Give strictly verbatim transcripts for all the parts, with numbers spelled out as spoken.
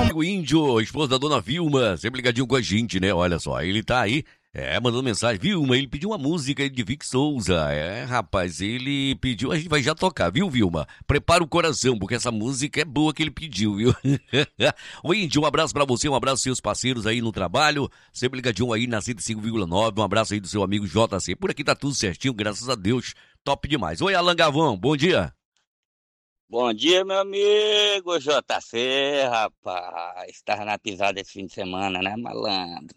O Índio, esposa da dona Vilma, sempre ligadinho com a gente, né? Olha só, ele tá aí, é, mandando mensagem. Vilma, ele pediu uma música de Vic Souza. É, rapaz, ele pediu, a gente vai já tocar, viu, Vilma? Prepara o coração, porque essa música é boa que ele pediu, viu? O Índio, um abraço pra você, um abraço aos seus parceiros aí no trabalho, sempre ligadinho aí na cento e cinco vírgula nove, um abraço aí do seu amigo J C. Por aqui tá tudo certinho, graças a Deus, top demais. Oi, Alan Gavão, bom dia. Bom dia, meu amigo J C, rapaz. Estava na pisada esse fim de semana, né, malandro?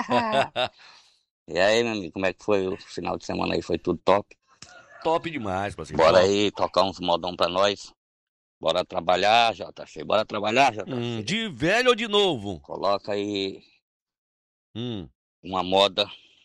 E aí, meu amigo, como é que foi o final de semana aí? Foi tudo top? Top demais, parceiro. Bora top. aí tocar uns modão pra nós. Bora trabalhar, J C. Bora trabalhar, J C. Hum, de velho ou de novo? Coloca aí Hum, uma moda.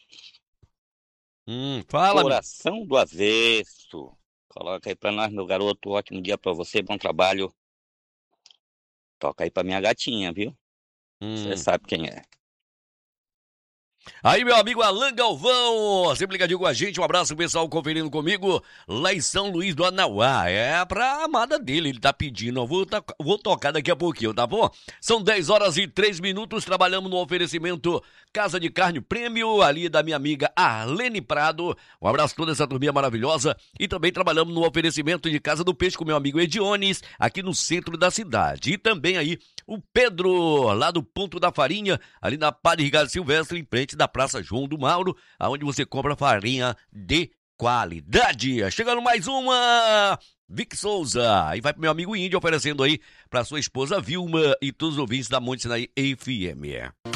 hum, fala, meu. Coração do avesso. Coloca aí pra nós, meu garoto. Ótimo dia pra você, bom trabalho. Toca aí pra minha gatinha, viu? Você Hum. sabe quem é. Aí, meu amigo Alan Galvão, sempre ligadinho com a gente, um abraço pessoal conferindo comigo lá em São Luís do Anauá, é pra amada dele, ele tá pedindo, eu vou, vou tocar daqui a pouquinho, tá bom? São dez horas e três minutos, trabalhamos no oferecimento Casa de Carne Prêmio, ali da minha amiga Arlene Prado, um abraço a toda essa turminha maravilhosa, e também trabalhamos no oferecimento de Casa do Peixe com meu amigo Ediones, aqui no centro da cidade, e também aí o Pedro, lá do Ponto da Farinha, ali na Padre Ricardo Silvestre, em frente da Praça João do Mauro, aonde você compra farinha de qualidade. Chegando mais uma, Vic Souza, e vai pro meu amigo Índio oferecendo aí pra sua esposa Vilma e todos os ouvintes da Monte Sinai F M.